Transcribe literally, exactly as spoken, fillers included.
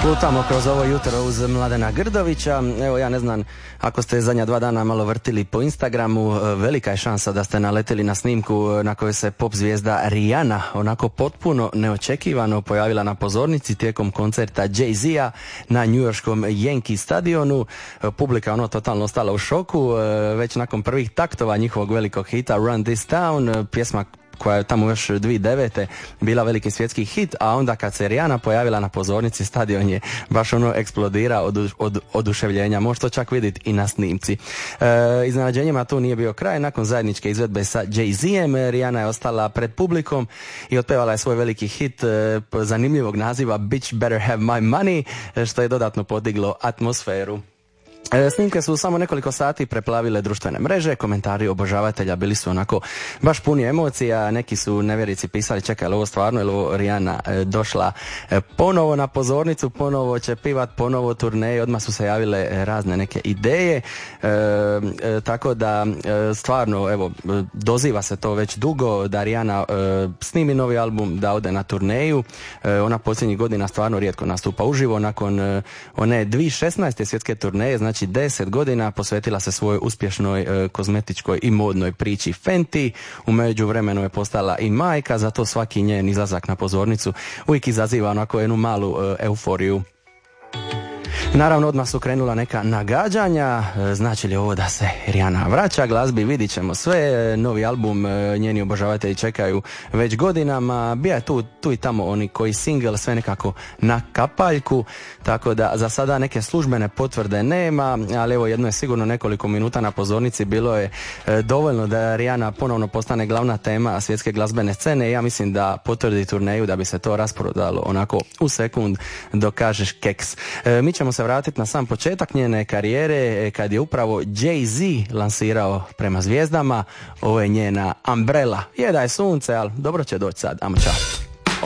Lutamo kroz ovo jutro uz Mladena Grdovića. Evo, ja ne znam, ako ste zadnja dva dana malo vrtili po Instagramu, velika je šansa da ste naletili na snimku na kojoj se pop zvijezda Rihanna onako potpuno neočekivano pojavila na pozornici tijekom koncerta Jay-Z-a na njujorškom Yankee stadionu. Publika ono totalno ostala u šoku. Već nakon prvih taktova njihovog velikog hita Run This Town, pjesma koja je tamo još dvije tisuće devete bila veliki svjetski hit, a onda kad se Rihanna pojavila na pozornici, stadion je baš ono eksplodirao od, od oduševljenja. Možete čak vidjeti i na snimci. E, iznenađenjima tu nije bio kraj. Nakon zajedničke izvedbe sa Jay-Z-em, Rihanna je ostala pred publikom i otpevala je svoj veliki hit e, zanimljivog naziva Bitch Better Have My Money, što je dodatno podiglo atmosferu. E, snimke su samo nekoliko sati preplavile društvene mreže, komentari obožavatelja bili su onako baš puni emocija, neki su nevjerici pisali čekaj, ovo stvarno, je ovo Rihanna e, došla e, ponovo na pozornicu, ponovo će pivat, ponovo turneje, odmah su se javile razne neke ideje, e, e, tako da e, stvarno, evo, doziva se to već dugo, da Rihanna e, snimi novi album, da ode na turneju, e, ona posljednjih godina stvarno rijetko nastupa uživo, nakon e, one dvije tisuće šesnaeste svjetske turneje, znači Znači deset godina posvetila se svojoj uspješnoj e, kozmetičkoj i modnoj priči Fenty. U međuvremenu je postala i majka, zato svaki njen izlazak na pozornicu uvijek izaziva onako jednu malu e, euforiju. Naravno, odmah su krenula neka nagađanja, znači li ovo da se Rihanna vraća glazbi, vidit ćemo sve, novi album njeni obožavatelji čekaju već godinama, bija je tu, tu i tamo oni koji single, sve nekako na kapaljku, tako da za sada neke službene potvrde nema, ali evo jedno je sigurno, nekoliko minuta na pozornici bilo je dovoljno da Rihanna ponovno postane glavna tema svjetske glazbene scene i ja mislim da potvrdi turneju da bi se to rasprodalo onako u sekund dok kažeš keks. E, mi ćemo se vratiti na sam početak njene karijere kad je upravo Jay-Z lansirao prema zvijezdama. Ovo je njena Umbrella. Je da je sunce, ali dobro će doći sad. Amo čao.